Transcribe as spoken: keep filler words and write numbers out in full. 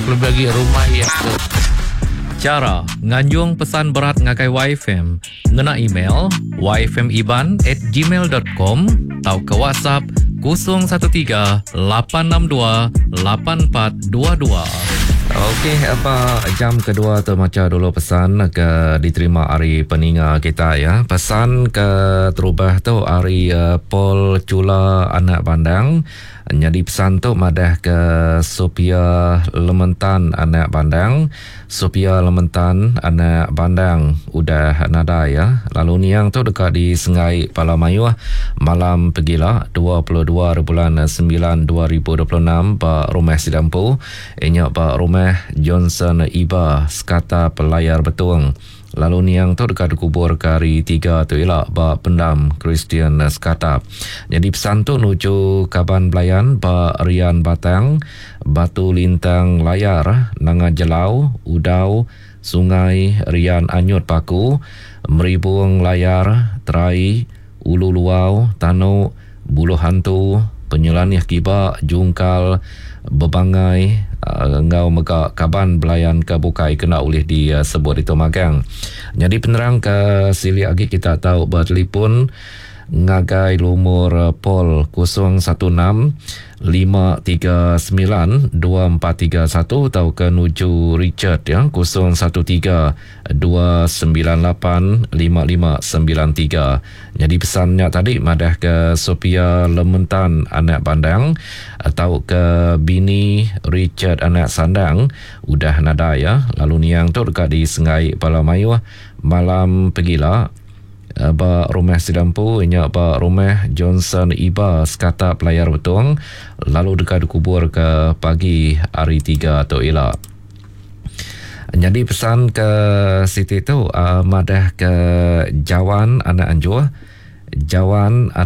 lebih lagi rumah yang tu. Cara nganjung pesan berat ngagai Y F M, ngena email y f m iban at gmail dot com atau ke WhatsApp kosong satu tiga lapan enam dua lapan empat dua dua. Okey, apa jam kedua tu macam dulu pesan ke diterima hari peninga kita ya. Pesan ke terubah tu hari uh, Paul Cula anak Bandang. Jadi pesan tu madah ke Sophia Lementan anak Bandang. Sophia Lementan anak Bandang udah nada ya. Lalu niang tu dekat di Sengai Palamayu malam pergilah dua puluh dua bulan sembilan dua ribu dua puluh enam Pak Rumah Sidampu. Inya Pak Rumah Johnson Iba sekata pelayar betung. Lalu niang tu dekat kubur kari tiga tu ialah Pak Pendam Christian sekata. Jadi pesan tu nuju Kaban Belayan Pak Rian Batang, Batu Lintang Layar, Nanga Jelau, Udau, Sungai Rian Anyut Paku, Meribung Layar, Terai, Ulu Luau, Tanu, Buluh Hantu, Penyelaniah Kiba, Jungkal, Bebangai, uh, ngau mega Kaban Belayan ke Bukai kena oleh di uh, sebut itu magang. Jadi penerang ke sili lagi kita tahu bertelefon ngagai lumur uh, Pol kosong satu enam lima tiga sembilan dua empat tiga satu atau ke nuju Richard ya kosong satu tiga dua sembilan lapan lima lima sembilan tiga. Jadi pesannya tadi madah ke Sophia Lementan anak Bandang atau ke bini Richard anak Sandang udah nada ya. Lalu niang tu dekat di Sengai Palamayu malam pergilah Pak Rumah Sidampu, inya Pak Rumah Johnson Iba sekata pelayar betung. Lalu dekat kubur ke pagi hari tiga atau ialah. Jadi pesan ke Siti tu uh, madah ke Jawan anak Anjur, Jawan